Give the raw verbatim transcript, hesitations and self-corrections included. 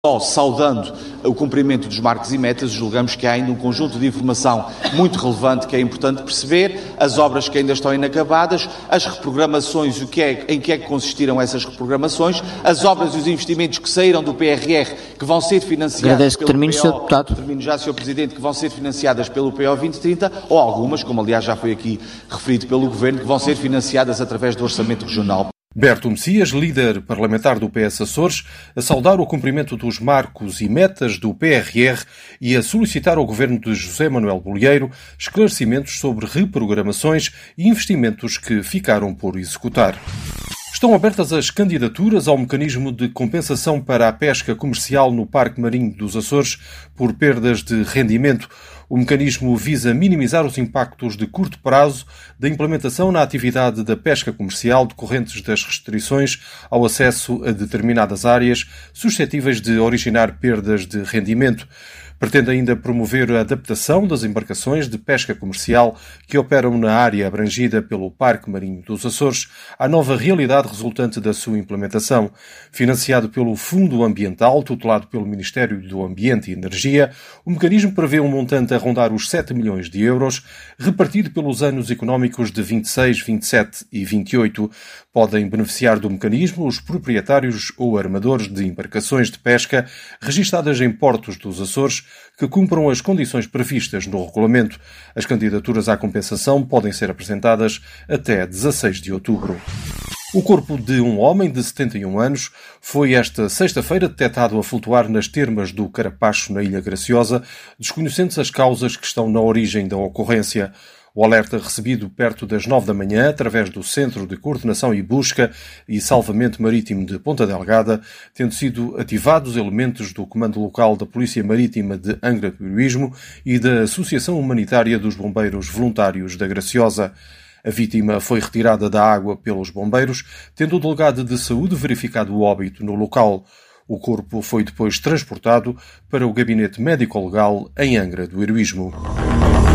Só saudando o cumprimento dos marcos e metas, julgamos que há ainda um conjunto de informação muito relevante que é importante perceber, as obras que ainda estão inacabadas, as reprogramações, o que é, em que é que consistiram essas reprogramações, as obras e os investimentos que saíram do P R R, que vão ser financiadas Agradeço que pelo termine, P O, senhor Deputado. termino já, senhor Presidente, que vão ser financiadas pelo P O vinte trinta, ou algumas, como aliás já foi aqui referido pelo Governo, que vão ser financiadas através do Orçamento Regional. Berto Messias, líder parlamentar do P S Açores, a saudar o cumprimento dos marcos e metas do P R R e a solicitar ao governo de José Manuel Bolieiro esclarecimentos sobre reprogramações e investimentos que ficaram por executar. Estão abertas as candidaturas ao mecanismo de compensação para a pesca comercial no Parque Marinho dos Açores por perdas de rendimento. O mecanismo visa minimizar os impactos de curto prazo da implementação na atividade da pesca comercial decorrentes das restrições ao acesso a determinadas áreas suscetíveis de originar perdas de rendimento. Pretende ainda promover a adaptação das embarcações de pesca comercial que operam na área abrangida pelo Parque Marinho dos Açores à nova realidade resultante da sua implementação. Financiado pelo Fundo Ambiental, tutelado pelo Ministério do Ambiente e Energia, o mecanismo prevê um montante a rondar os sete milhões de euros, repartido pelos anos económicos de vinte e seis, vinte e sete e vinte e oito. Podem beneficiar do mecanismo os proprietários ou armadores de embarcações de pesca registadas em portos dos Açores que cumpram as condições previstas no regulamento. As candidaturas à compensação podem ser apresentadas até dezasseis de outubro. O corpo de um homem de setenta e um anos foi esta sexta-feira detectado a flutuar nas termas do Carapacho, na Ilha Graciosa, desconhecendo as causas que estão na origem da ocorrência. O alerta recebido perto das nove da manhã, através do Centro de Coordenação e Busca e Salvamento Marítimo de Ponta Delgada, tendo sido ativados elementos do Comando Local da Polícia Marítima de Angra do Heroísmo e da Associação Humanitária dos Bombeiros Voluntários da Graciosa. A vítima foi retirada da água pelos bombeiros, tendo o delegado de saúde verificado o óbito no local. O corpo foi depois transportado para o Gabinete Médico-Legal em Angra do Heroísmo.